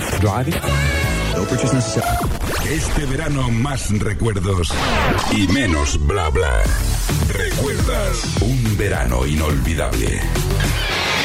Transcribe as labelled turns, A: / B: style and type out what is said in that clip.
A: Driving. No purchase necessary.
B: Este verano más recuerdos y menos bla bla. ¿Recuerdas un verano inolvidable?